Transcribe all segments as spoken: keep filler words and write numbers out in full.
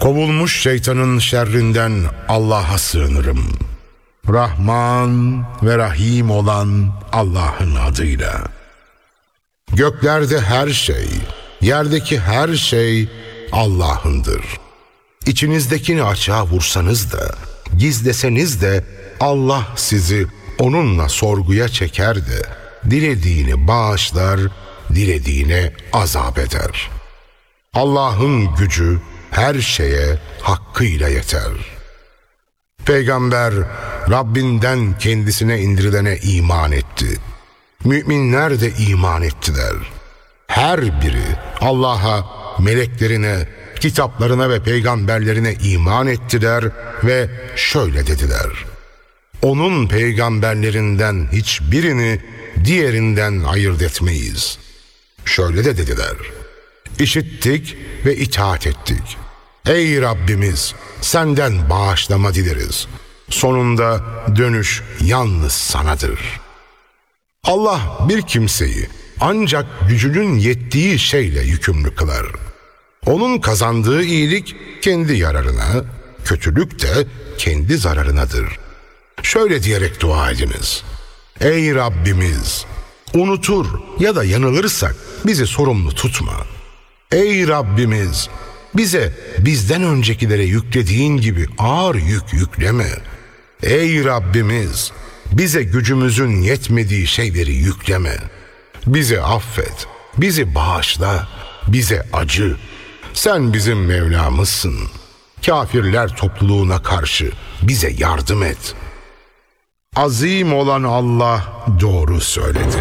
Kovulmuş şeytanın şerrinden Allah'a sığınırım. Rahman ve Rahim olan Allah'ın adıyla. Göklerde her şey, yerdeki her şey Allah'ındır. İçinizdekini açığa vursanız da, gizleseniz de Allah sizi onunla sorguya çeker de, dilediğini bağışlar, dilediğine azap eder. Allah'ın gücü her şeye hakkıyla yeter. Peygamber Rabbinden kendisine indirilene iman etti. Müminler de iman ettiler. Her biri Allah'a, meleklerine, kitaplarına ve peygamberlerine iman ettiler ve şöyle dediler: onun peygamberlerinden hiçbirini diğerinden ayırt etmeyiz. Şöyle de dediler: İşittik ve itaat ettik. Ey Rabbimiz, senden bağışlama dileriz. Sonunda dönüş yalnız sanadır. Allah bir kimseyi ancak gücünün yettiği şeyle yükümlü kılar. Onun kazandığı iyilik kendi yararına, kötülük de kendi zararınadır. Şöyle diyerek dua ediniz: Ey Rabbimiz, unutur ya da yanılırsak bizi sorumlu tutma. Ey Rabbimiz, bize bizden öncekilere yüklediğin gibi ağır yük yükleme. Ey Rabbimiz, bize gücümüzün yetmediği şeyleri yükleme. Bizi affet, bizi bağışla, bize acı. Sen bizim Mevlamızsın. Kafirler topluluğuna karşı bize yardım et. Azim olan Allah doğru söyledi.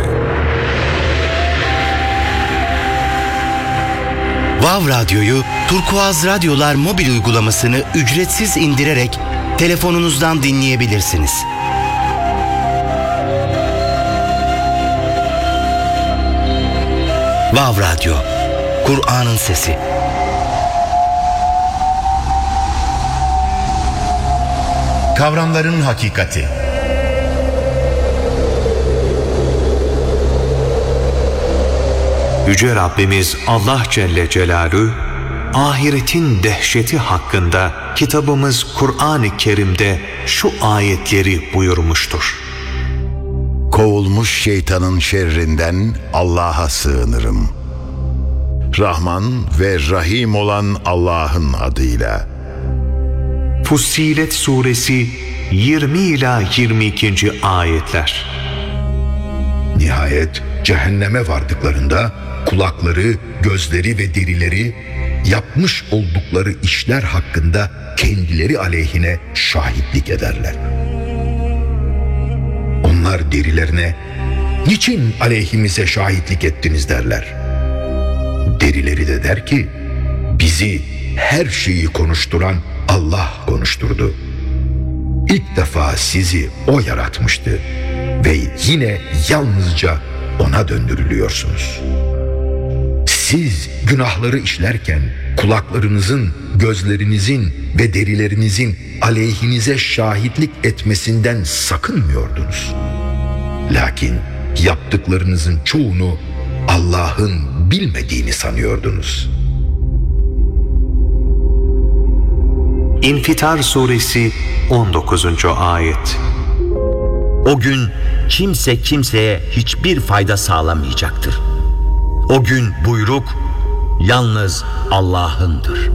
Vav Radyo'yu Turkuaz Radyolar mobil uygulamasını ücretsiz indirerek telefonunuzdan dinleyebilirsiniz. Vav Radyo, Kur'an'ın sesi. Kavramların hakikati. Yüce Rabbimiz Allah Celle Celaluhu, ahiretin dehşeti hakkında kitabımız Kur'an-ı Kerim'de şu ayetleri buyurmuştur. Kovulmuş şeytanın şerrinden Allah'a sığınırım. Rahman ve Rahim olan Allah'ın adıyla. Fussilet Suresi yirmi ila yirmi ikinci ayetler. Nihayet cehenneme vardıklarında kulakları, gözleri ve derileri yapmış oldukları işler hakkında kendileri aleyhine şahitlik ederler. Onlar derilerine niçin aleyhimize şahitlik ettiniz derler. Derileri de der ki bizi her şeyi konuşturan Allah konuşturdu. İlk defa sizi O yaratmıştı ve yine yalnızca O'na döndürülüyorsunuz. Siz günahları işlerken kulaklarınızın, gözlerinizin ve derilerinizin aleyhinize şahitlik etmesinden sakınmıyordunuz. Lakin yaptıklarınızın çoğunu Allah'ın bilmediğini sanıyordunuz. İnfitar Suresi on dokuzuncu ayet. O gün kimse kimseye hiçbir fayda sağlamayacaktır. O gün buyruk yalnız Allah'ındır.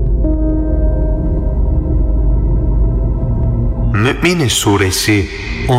Mü'min Suresi